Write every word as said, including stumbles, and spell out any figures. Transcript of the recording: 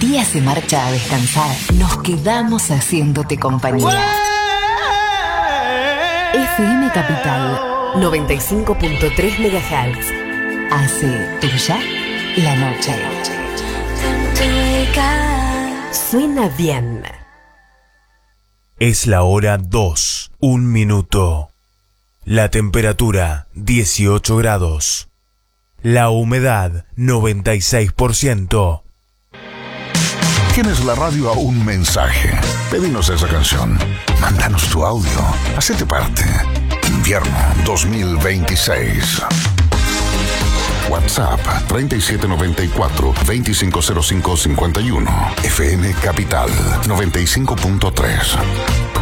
día se marcha a descansar, nos quedamos haciéndote compañía. F M Capital noventa y cinco punto tres megahertz. Hace tuya la noche. Suena bien. Es la hora dos, un minuto. La temperatura dieciocho grados. La humedad noventa y seis por ciento. Tienes la radio a un mensaje. Pedinos esa canción. Mándanos tu audio. Hacete parte. Invierno dos mil veintiséis. WhatsApp treinta y siete noventa y cuatro, veinticinco cero cinco cincuenta y uno. F M Capital noventa y cinco punto tres.